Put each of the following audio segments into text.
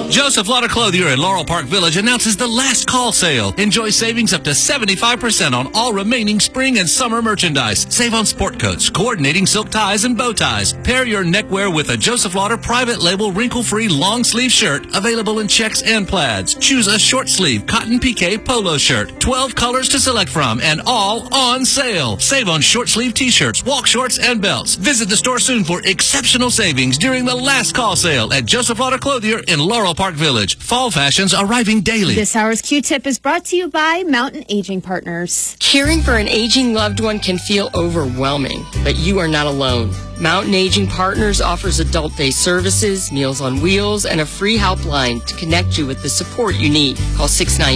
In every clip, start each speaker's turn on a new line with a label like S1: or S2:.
S1: Joseph Lauder Clothier in Laurel Park Village announces the last call sale. Enjoy savings up to 75% on all remaining spring and summer merchandise. Save on sport coats, coordinating silk ties, and bow ties. Pair your neckwear with a Joseph Lauder private label wrinkle-free long sleeve shirt available in checks and plaids. Choose a short sleeve cotton piqué polo shirt. 12 colors to select from and all on sale. Save on short sleeve t-shirts, walk shorts, and belts. Visit the store soon for exceptional savings during the last call sale at Joseph Lauder Clothier in Laurel Park Village. Fall fashions arriving daily.
S2: This hour's Q-Tip is brought to you by Mountain Aging Partners.
S3: Caring for an aging loved one can feel overwhelming, but you are not alone. Mountain Aging Partners offers adult day services, Meals on Wheels, and a free helpline to connect you with the support you need. Call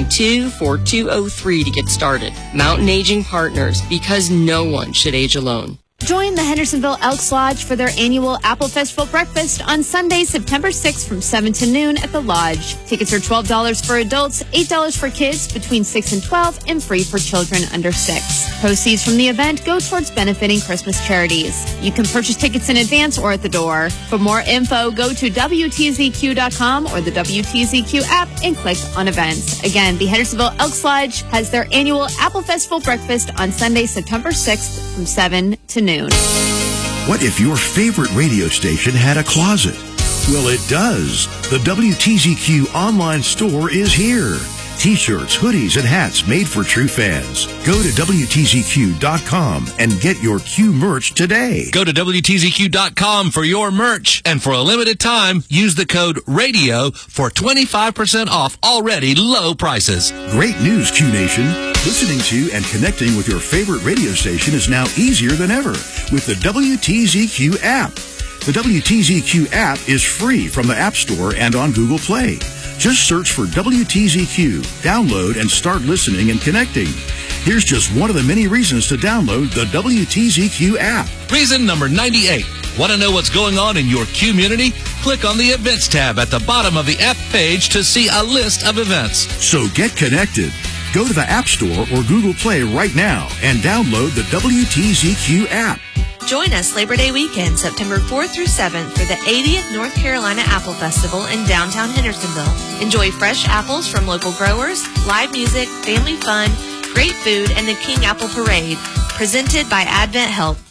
S3: 692-4203 to get started. Mountain Aging Partners, because no one should age alone.
S2: Join the Hendersonville Elks Lodge for their annual Apple Festival breakfast on Sunday, September 6th from 7 to noon at the Lodge. Tickets are $12 for adults, $8 for kids between 6 and 12, and free for children under 6. Proceeds from the event go towards benefiting Christmas charities. You can purchase tickets in advance or at the door. For more info, go to WTZQ.com or the WTZQ app and click on events. Again, the Hendersonville Elks Lodge has their annual Apple Festival breakfast on Sunday, September 6th from 7 to noon.
S4: What if your favorite radio station had a closet? Well, it does. The WTZQ online store is here. T-shirts, hoodies, and hats made for true fans. Go to WTZQ.com and get your Q merch today.
S1: Go to WTZQ.com for your merch. And for a limited time, use the code RADIO for 25% off already low prices.
S4: Great news, Q Nation. Listening to and connecting with your favorite radio station is now easier than ever with the WTZQ app. The WTZQ app is free from the App Store and on Google Play. Just search for WTZQ, download, and start listening and connecting. Here's just one of the many reasons to download the WTZQ app.
S1: Reason number 98. Want to know what's going on in your community? Click on the Events tab at the bottom of the app page to see a list of events.
S4: So get connected. Go to the App Store or Google Play right now and download the WTZQ app.
S5: Join us Labor Day weekend, September 4th through 7th for the 80th North Carolina Apple Festival in downtown Hendersonville. Enjoy fresh apples from local growers, live music, family fun, great food, and the King Apple Parade, presented by Advent Health.